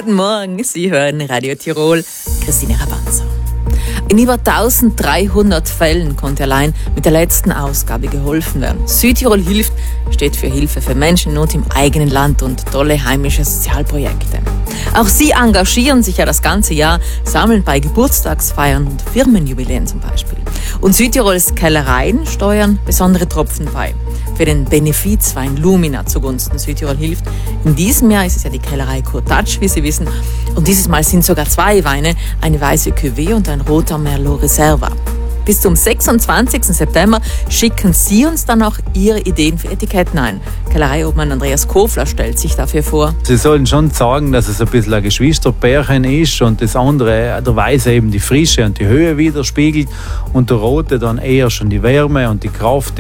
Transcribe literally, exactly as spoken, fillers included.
Guten Morgen, Sie hören Radio Tirol, Christine Rabanza. In über eintausenddreihundert Fällen konnte allein mit der letzten Ausgabe geholfen werden. Südtirol hilft steht für Hilfe für Menschen in Not im eigenen Land und tolle heimische Sozialprojekte. Auch Sie engagieren sich ja das ganze Jahr, sammeln bei Geburtstagsfeiern und Firmenjubiläen zum Beispiel. Und Südtirols Kellereien steuern besondere Tropfen bei. Für den Benefizwein Lumina zugunsten Südtirol hilft. In diesem Jahr ist es ja die Kellerei Kurtatsch, wie Sie wissen. Und dieses Mal sind sogar zwei Weine, eine weiße Cuvée und ein roter Merlot Reserva. Bis zum sechsundzwanzigsten September schicken Sie uns dann auch Ihre Ideen für Etiketten ein. Kellereiobmann Andreas Kofler stellt sich dafür vor. Sie sollen schon sagen, dass es ein bisschen ein Geschwisterpärchen ist und das andere, der Weiße eben die Frische und die Höhe widerspiegelt und der Rote dann eher schon die Wärme und die Kraft.